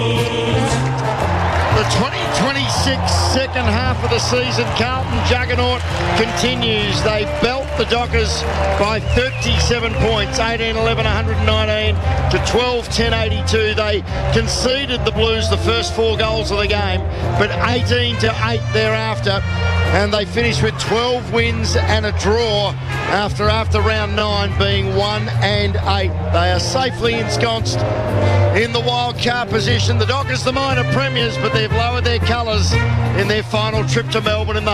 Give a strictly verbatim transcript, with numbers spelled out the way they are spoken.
The twenty twenty-six second half of the season, Carlton juggernaut continues. They belt the Dockers by thirty-seven points, eighteen eleven one nineteen to twelve ten eighty-two. They conceded the Blues the first four goals of the game, but eighteen to eight thereafter. And they finished with twelve wins and a draw after after round nine being one and eight. They are safely ensconced in the wild card position. The Dockers, the minor premiers, but they've lowered their colours in their final trip to Melbourne in the